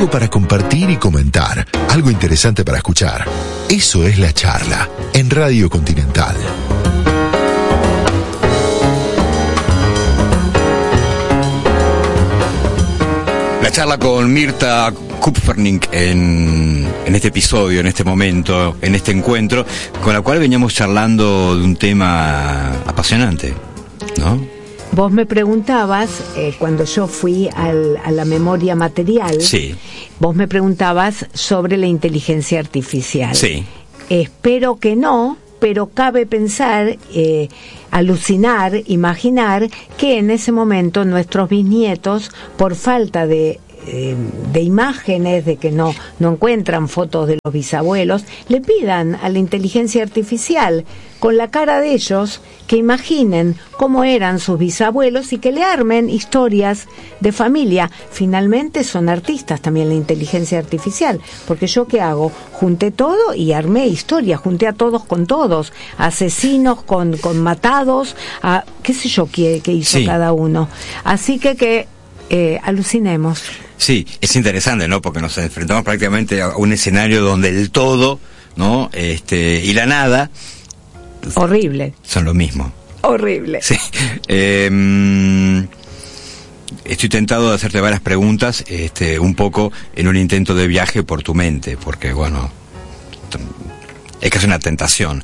algo para compartir y comentar, algo interesante para escuchar. Eso es La Charla, en Radio Continental. La charla con Mirta Kupfernik en este episodio, en este momento, en este encuentro, con la cual veníamos charlando de un tema apasionante, ¿no? Vos me preguntabas, cuando yo fui a la memoria material, sí. Vos me preguntabas sobre la inteligencia artificial. Sí. Espero que no, pero cabe pensar, alucinar, imaginar que en ese momento nuestros bisnietos, por falta de imágenes, de que no encuentran fotos de los bisabuelos, le pidan a la inteligencia artificial, con la cara de ellos, que imaginen cómo eran sus bisabuelos y que le armen historias de familia. Finalmente son artistas también la inteligencia artificial, porque yo ¿qué hago? Junté todo y armé historias, junté a todos con todos, asesinos con matados, qué sé yo qué hizo cada uno. Así que alucinemos. Sí, es interesante, ¿no? Porque nos enfrentamos prácticamente a un escenario donde el todo, ¿no? Y la nada. Horrible. Son lo mismo. Horrible. Sí. Estoy tentado de hacerte varias preguntas, un poco en un intento de viaje por tu mente, porque, bueno, es que es una tentación.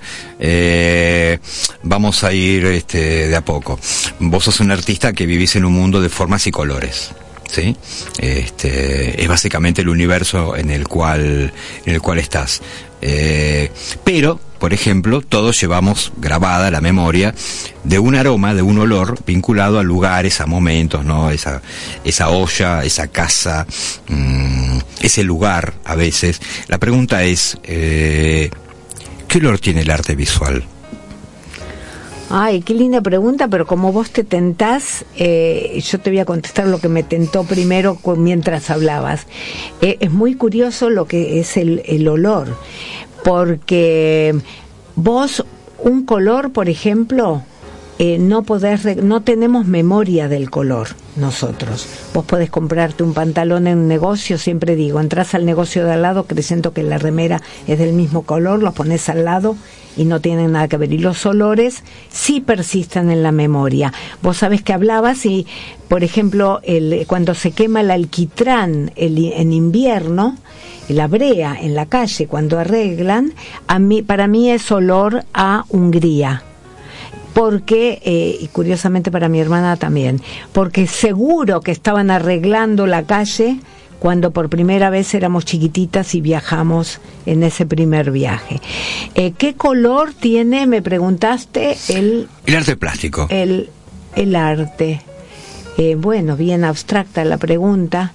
Vamos a ir de a poco. Vos sos un artista que vivís en un mundo de formas y colores, ¿sí? Es básicamente el universo en el cual estás. Pero, por ejemplo, todos llevamos grabada la memoria de un aroma, de un olor vinculado a lugares, a momentos, ¿no? Esa olla, esa casa, ese lugar, a veces. La pregunta es, ¿qué olor tiene el arte visual? Ay, qué linda pregunta, pero como vos te tentás, yo te voy a contestar lo que me tentó primero mientras hablabas. Es muy curioso lo que es el olor, porque vos, un color, por ejemplo, no tenemos memoria del color nosotros. Vos podés comprarte un pantalón en un negocio, siempre digo, entras al negocio de al lado creyendo que la remera es del mismo color, los pones al lado y no tienen nada que ver. Y los olores sí persisten en la memoria. Vos sabés que hablabas y, por ejemplo, cuando se quema el alquitrán en invierno, la brea en la calle, cuando arreglan, para mí es olor a Hungría. Porque, y curiosamente para mi hermana también, porque seguro que estaban arreglando la calle cuando por primera vez éramos chiquititas y viajamos en ese primer viaje. ¿Qué color tiene, me preguntaste, el arte plástico? El arte. Bueno, bien abstracta la pregunta.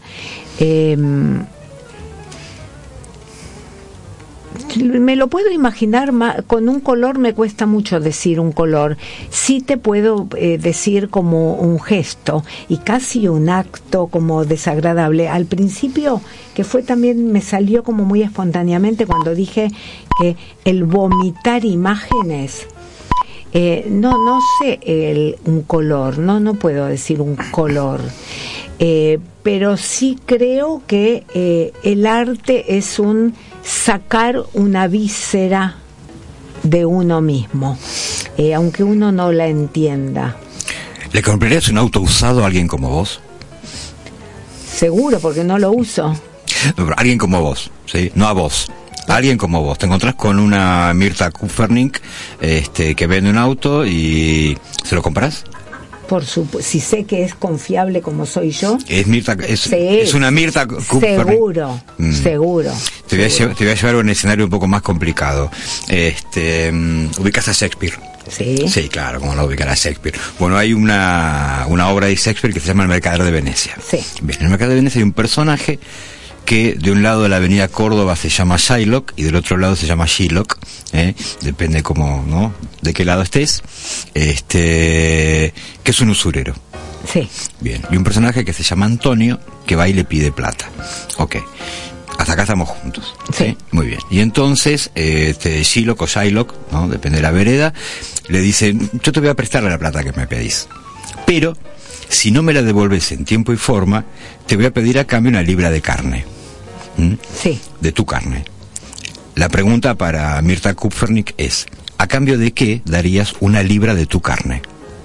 Me lo puedo imaginar, con un color me cuesta mucho decir un color. Sí te puedo decir como un gesto y casi un acto como desagradable. Al principio, que fue también, me salió como muy espontáneamente cuando dije que el vomitar imágenes, no sé un color, no puedo decir un color. Pero sí creo que el arte es un sacar una víscera de uno mismo, aunque uno no la entienda. ¿Le comprarías un auto usado a alguien como vos? Seguro, porque no lo uso. No, pero alguien como vos, ¿sí? No a vos. Alguien como vos. Te encontrás con una Mirta Kupfernik que vende un auto y ¿se lo comprás? Por supuesto, si sé que es confiable como soy yo. Es Mirta, es una Mirta Kupfernik. Seguro, seguro. Te voy a llevar a un escenario un poco más complicado. ¿Ubicas a Shakespeare? Sí. Sí, claro, como no ubicar a Shakespeare. Bueno, hay una obra de Shakespeare que se llama El Mercader de Venecia. Sí. Bien, en El Mercader de Venecia hay un personaje que de un lado de la avenida Córdoba se llama Shylock y del otro lado se llama Shylock, depende cómo, ¿no?, de qué lado estés, que es un usurero. Sí. Bien, y un personaje que se llama Antonio que va y le pide plata. Ok, hasta acá estamos juntos. Sí. Muy bien. Y entonces Shylock o Shylock, ¿no?, depende de la vereda, le dice: yo te voy a prestar la plata que me pedís, pero si no me la devuelves en tiempo y forma, te voy a pedir a cambio una libra de carne. Sí. De tu carne. La pregunta para Mirta Kupfernik es: ¿a cambio de qué darías 1 libra de tu carne?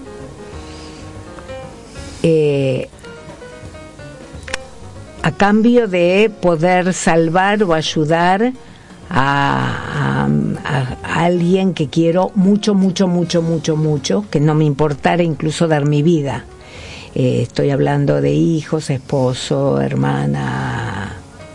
A cambio de poder salvar o ayudar a alguien que quiero mucho, que no me importara incluso dar mi vida. Estoy hablando de hijos, esposo, hermana,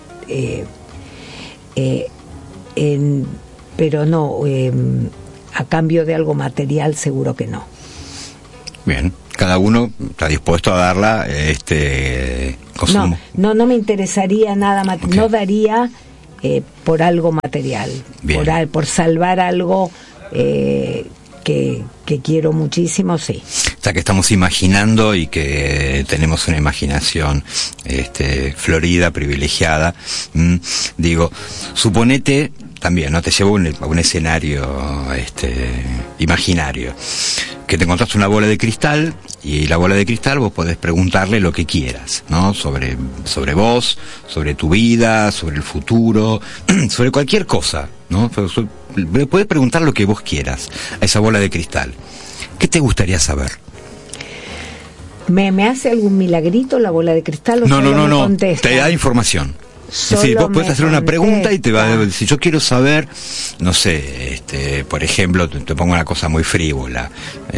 pero no, a cambio de algo material seguro que no. Bien, cada uno está dispuesto a darla consumo. No me interesaría nada Okay. No daría por algo material, por salvar algo que quiero muchísimo, sí. O sea, que estamos imaginando y que tenemos una imaginación florida, privilegiada. Digo, suponete también, ¿no? Te llevo a un escenario imaginario, que te encontraste una bola de cristal, y la bola de cristal vos podés preguntarle lo que quieras, ¿no? Sobre vos, sobre tu vida, sobre el futuro, sobre cualquier cosa, ¿no? Podés preguntar lo que vos quieras a esa bola de cristal. ¿Qué te gustaría saber? ¿Me hace algún milagrito la bola de cristal o No. contesta? Te da información. Es decir, vos puedes hacer una pregunta y te va a decir: yo quiero saber, no sé, por ejemplo, te pongo una cosa muy frívola,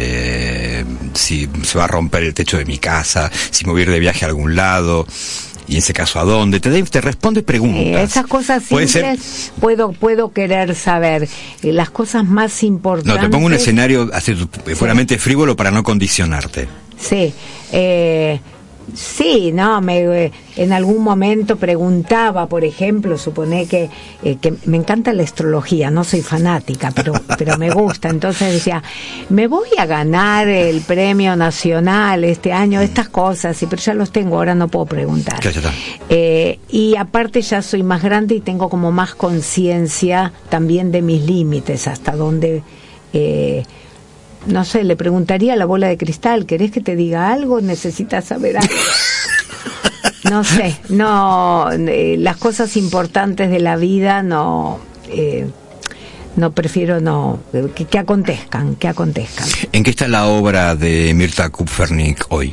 si se va a romper el techo de mi casa, si me voy a ir de viaje a algún lado, y en ese caso a dónde. Te responde preguntas. Esas cosas simples puedo querer saber. Las cosas más importantes. No, te pongo un escenario puramente frívolo para no condicionarte. Sí, sí, no, en algún momento preguntaba, por ejemplo, supone que me encanta la astrología, no soy fanática, pero me gusta, entonces decía, me voy a ganar el premio nacional este año, estas cosas, sí, pero ya los tengo, ahora no puedo preguntar. Ya está. Y aparte ya soy más grande y tengo como más conciencia también de mis límites, hasta dónde... no sé, le preguntaría a la bola de cristal, ¿querés que te diga algo? ¿Necesitas saber algo? No sé, las cosas importantes de la vida prefiero que acontezcan. ¿En qué está la obra de Mirta Kupfernik hoy?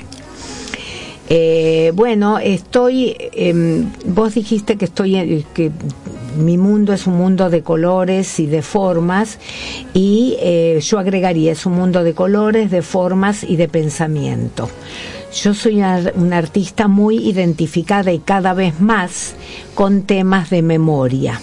Bueno, vos dijiste que mi mundo es un mundo de colores y de formas, y yo agregaría, es un mundo de colores, de formas y de pensamiento. Yo soy una artista muy identificada y cada vez más con temas de memoria.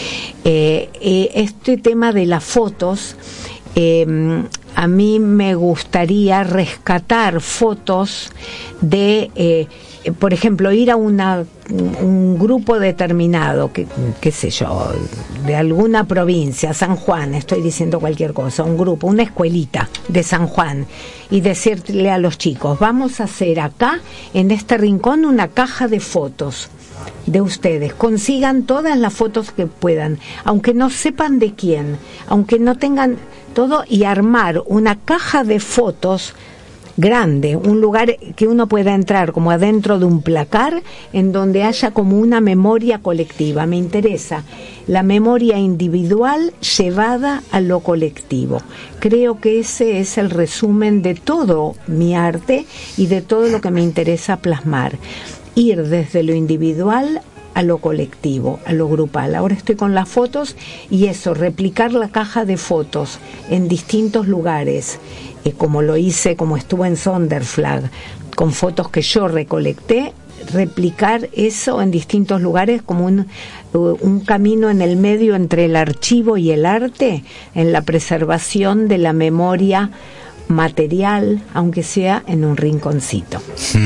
Este tema de las fotos, a mí me gustaría rescatar fotos de, por ejemplo, ir a un grupo determinado, qué sé yo, de alguna provincia, San Juan, estoy diciendo cualquier cosa, un grupo, una escuelita de San Juan, y decirle a los chicos, vamos a hacer acá, en este rincón, una caja de fotos de ustedes, consigan todas las fotos que puedan, aunque no sepan de quién, aunque no tengan todo, y armar una caja de fotos grande, un lugar que uno pueda entrar como adentro de un placar, en donde haya como una memoria colectiva. Me interesa la memoria individual llevada a lo colectivo. Creo que ese es el resumen de todo mi arte y de todo lo que me interesa plasmar. Ir desde lo individual a lo colectivo, a lo grupal. Ahora estoy con las fotos y eso, replicar la caja de fotos en distintos lugares, como lo hice, como estuve en Sonderflag, con fotos que yo recolecté, replicar eso en distintos lugares como un camino en el medio entre el archivo y el arte, en la preservación de la memoria material, aunque sea en un rinconcito.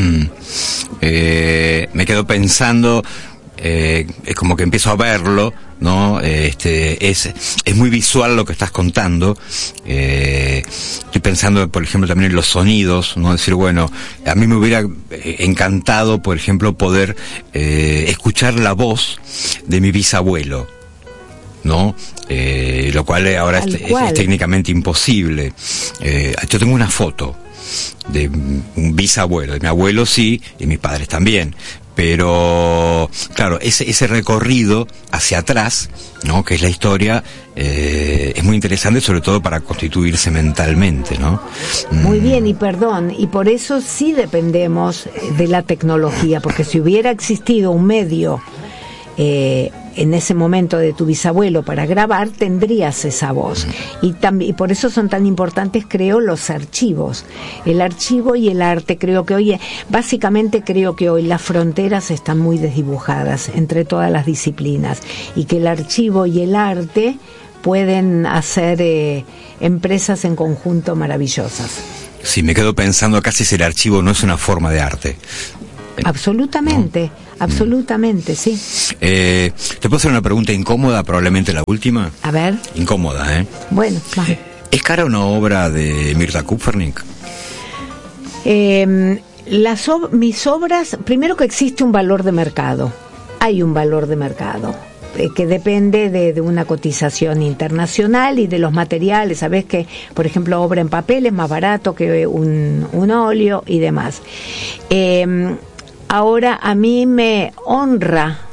Me quedo pensando, es como que empiezo a verlo, ¿no? Es muy visual lo que estás contando. Estoy pensando, por ejemplo, también en los sonidos, ¿no? Decir, bueno, a mí me hubiera encantado, por ejemplo, poder escuchar la voz de mi bisabuelo, ¿no? Lo cual ahora es técnicamente imposible. Yo tengo una foto de un bisabuelo, de mi abuelo sí, y mis padres también, pero claro, ese recorrido hacia atrás, ¿no? Que es la historia, es muy interesante, sobre todo para constituirse mentalmente, ¿no? Muy bien, y perdón, y por eso sí dependemos de la tecnología, porque si hubiera existido un medio en ese momento de tu bisabuelo para grabar, tendrías esa voz. Y por eso son tan importantes, creo, los archivos. El archivo y el arte, creo que hoy las fronteras están muy desdibujadas entre todas las disciplinas, y que el archivo y el arte pueden hacer empresas en conjunto maravillosas. Sí, me quedo pensando acá si el archivo no es una forma de arte. Absolutamente, ¿no? Absolutamente, sí. ¿Te puedo hacer una pregunta incómoda, probablemente la última? A ver. Incómoda, ¿eh? Bueno, va. ¿Es cara una obra de Mirta Kupfernik? Mis obras, primero que existe un valor de mercado. Hay un valor de mercado que depende de una cotización internacional y de los materiales. Sabés que, por ejemplo, obra en papel es más barato que un óleo y demás. Ahora, a mí me honra